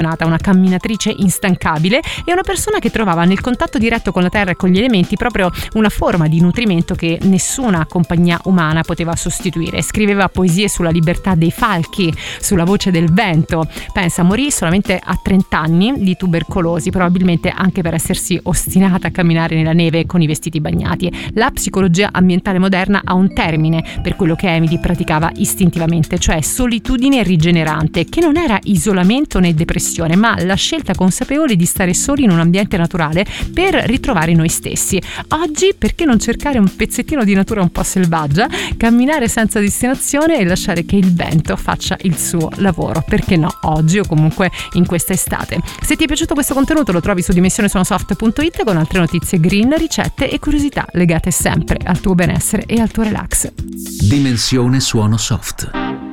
appassionata, una camminatrice instancabile e una persona che trovava nel contatto diretto con la terra e con gli elementi proprio una forma di nutrimento che nessuna compagnia umana poteva sostituire. Scriveva poesie sulla libertà dei falchi, sulla voce del vento. Pensa, morì solamente a 30 anni di tubercolosi, probabilmente anche per essersi ostinata a camminare nella neve con i vestiti bagnati. La psicologia ambientale moderna ha un termine per quello che Emily praticava istintivamente, cioè solitudine rigenerante, che non era isolamento né depressione, ma la scelta consapevole di stare soli in un ambiente naturale per ritrovare noi stessi. Oggi perché non cercare un pezzettino di natura un po' selvaggia, camminare senza destinazione e lasciare che il vento faccia il suo lavoro? Perché no, oggi o comunque in questa estate. Se ti è piaciuto questo contenuto lo trovi su dimensionesuonosoft.it con altre notizie green, ricette e curiosità legate sempre al tuo benessere e al tuo relax. Dimensione Suono Soft.